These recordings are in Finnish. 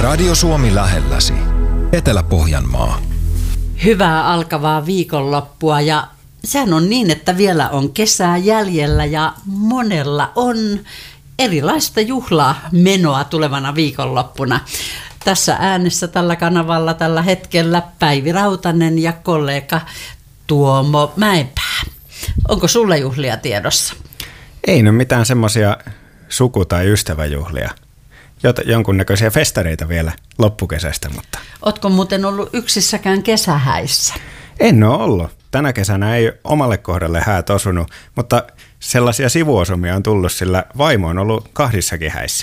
Radio Suomi lähelläsi. Etelä-Pohjanmaa. Hyvää alkavaa viikonloppua ja sehän on niin, että vielä on kesää jäljellä ja monella on erilaista juhlaa menoa tulevana viikonloppuna. Tässä äänessä tällä kanavalla tällä hetkellä Päivi Rautanen ja kollega Tuomo Mäenpää. Onko sulla juhlia tiedossa? Ei nyt mitään semmoisia suku- tai ystäväjuhlia. Jonkunnäköisiä festareita vielä loppukesästä, mutta... Ootko muuten ollut yksissäkään kesähäissä? En ole ollut. Tänä kesänä ei omalle kohdalle häät osunut, mutta sellaisia sivuosumia on tullut, sillä vaimo on ollut kahdissakin häissä.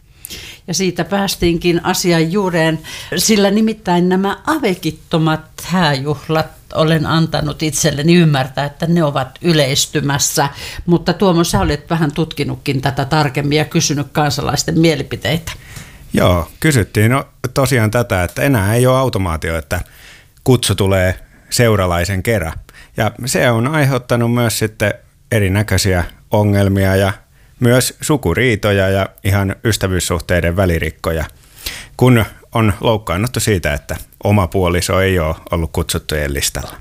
Ja siitä päästiinkin asian juureen, sillä nimittäin nämä avekittomat hääjuhlat olen antanut itselleni ymmärtää, että ne ovat yleistymässä. Mutta Tuomo, sä olet vähän tutkinutkin tätä tarkemmin ja kysynyt kansalaisten mielipiteitä. Joo, kysyttiin tosiaan tätä, että enää ei ole automaatio, että kutsu tulee seuralaisen kerran. Ja se on aiheuttanut myös sitten erinäköisiä ongelmia ja myös sukuriitoja ja ihan ystävyyssuhteiden välirikkoja, kun on loukkaannuttu siitä, että oma puoliso ei ole ollut kutsuttujen listalla.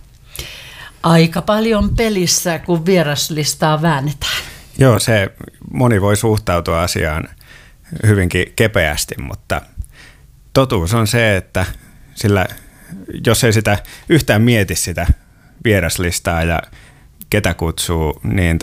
Aika paljon pelissä, kun vieraslistaa väännetään. Joo, moni voi suhtautua asiaan hyvinkin kepeästi, mutta totuus on se, että sillä jos ei sitä yhtään mieti sitä vieraslistaa ja ketä kutsuu, niin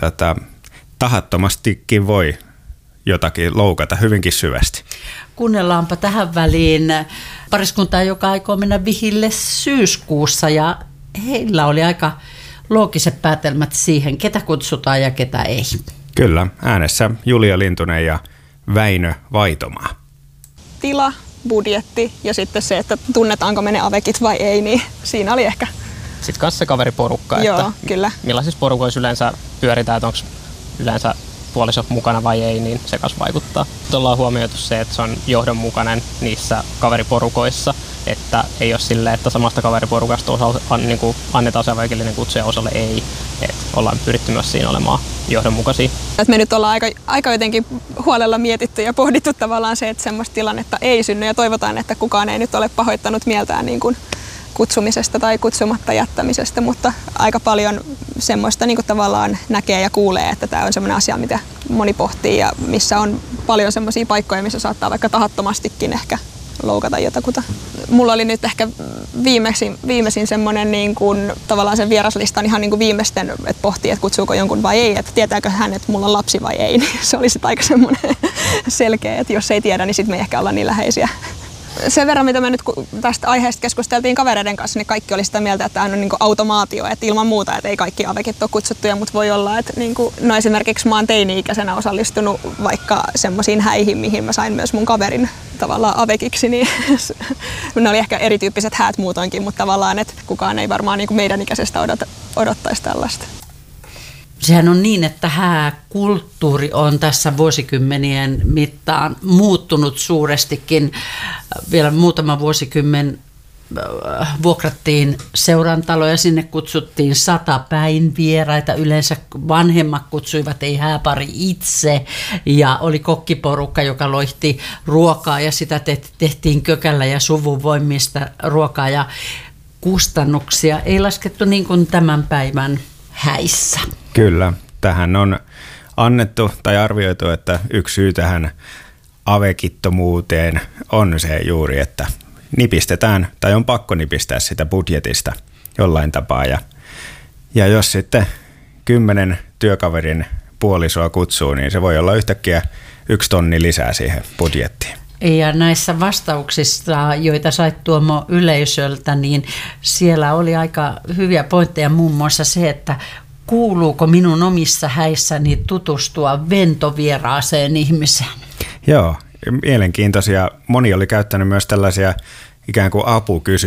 tahattomastikin voi jotakin loukata hyvinkin syvästi. Kuunnellaanpa tähän väliin pariskuntaa, joka aikoo mennä vihille syyskuussa ja heillä oli aika loogiset päätelmät siihen, ketä kutsutaan ja ketä ei. Kyllä, äänessä Julia Lintunen ja Väinö Vaitomaa. Tila, budjetti ja sitten se, että tunnetaanko me ne avekit vai ei, niin siinä oli ehkä. Sitten kanssa se kaveriporukka, Joo, että kyllä. Millaisissa porukoissa yleensä pyöritään, että onko yleensä puoliso mukana vai ei, niin se kanssa vaikuttaa. Ollaan huomioitu se, että se on johdonmukainen niissä kaveriporukoissa, että ei ole silleen, että samasta kaveriporukasta annetaan osa vaikillinen kutsu ja osalle ei. Et ollaan pyritty myös siinä olemaan johdonmukaisia. Me nyt ollaan aika jotenkin huolella mietitty ja pohdittu tavallaan se, että semmoista tilannetta ei synny ja toivotaan, että kukaan ei nyt ole pahoittanut mieltään niin kuin kutsumisesta tai kutsumatta jättämisestä, mutta aika paljon semmoista niin kuin tavallaan näkee ja kuulee, että tämä on semmoinen asia, mitä moni pohtii ja missä on paljon semmoisia paikkoja, missä saattaa vaikka tahattomastikin ehkä loukata jotakuta. Mulla oli nyt ehkä viimeisin semmoinen niin kuin, tavallaan sen vieraslistan ihan niin kuin viimeisten, että pohtii, että kutsuuko jonkun vai ei, että tietääkö hän, että mulla on lapsi vai ei, niin se oli sitten aika semmoinen selkeä, että jos ei tiedä, niin sitten me ei ehkä olla niin läheisiä. Sen verran, mitä me nyt tästä aiheesta keskusteltiin kavereiden kanssa, niin kaikki oli sitä mieltä, että tämä on niin kuin automaatio, että ilman muuta, että ei kaikki avekit ole kutsuttuja, mutta voi olla, että niin kuin, no esimerkiksi mä oon teini-ikäisenä osallistunut vaikka semmoisiin häihin, mihin mä sain myös mun kaverin tavallaan avekiksi, niin ne oli ehkä erityyppiset häät muutoinkin, mutta tavallaan, että kukaan ei varmaan niin kuin meidän ikäisestä odottaisi tällaista. Sehän on niin, että hääkulttuuri on tässä vuosikymmenien mittaan muuttunut suurestikin. Vielä muutama vuosikymmen vuokrattiin seurantaloja, sinne kutsuttiin 100 päin vieraita. Yleensä vanhemmat kutsuivat, ei hääpari itse. Ja oli kokkiporukka, joka loihti ruokaa ja sitä tehtiin kökällä ja suvun voimista ruokaa. Ja kustannuksia ei laskettu niin kuin tämän päivän häissä. Kyllä, tähän on annettu tai arvioitu, että yksi syy tähän avekittomuuteen on se juuri, että nipistetään tai on pakko nipistää sitä budjetista jollain tapaa. Ja jos sitten 10 työkaverin puolisoa kutsuu, niin se voi olla yhtäkkiä 1 tonni lisää siihen budjettiin. Ja näissä vastauksissa, joita sait Tuomo yleisöltä, niin siellä oli aika hyviä pointteja, muun muassa se, että kuuluuko minun omissa häissäni tutustua ventovieraaseen ihmiseen? Joo, mielenkiintoisia. Moni oli käyttänyt myös tällaisia ikään kuin apukysymyksiä.